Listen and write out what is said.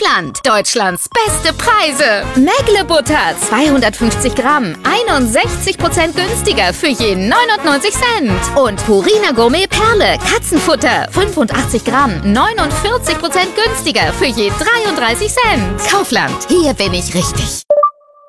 Kaufland. Deutschlands beste Preise. Mägle Butter 250 Gramm. 61% günstiger für je 99 Cent. Und Purina Gourmet Perle Katzenfutter 85 Gramm. 49% günstiger für je 33 Cent. Kaufland. Hier bin ich richtig.